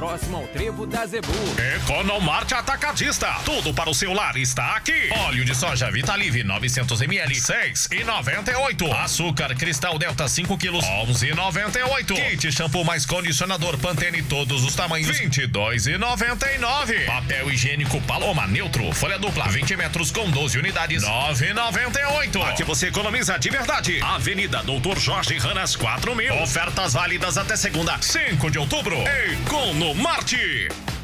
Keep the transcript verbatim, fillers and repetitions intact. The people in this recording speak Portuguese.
próximo ao trevo da Zebu. Economarte Atacadista. Tudo para o seu lar está aqui. Óleo de soja Vitalive novecentos mililitros, seis e noventa e oito. Açúcar Cristal Delta cinco quilos, onze e noventa e oito. Kit shampoo mais condicionador Pantene todos os tamanhos, vinte e dois e noventa e nove. Papel higiênico Paloma Neutro, folha dupla, vinte metros com doze unidades, nove e noventa e oito. Aqui você economiza de verdade. Avenida Doutor Jorge Ranas quatro mil. Ofertas válidas até segunda, cinco de outubro. Economarte.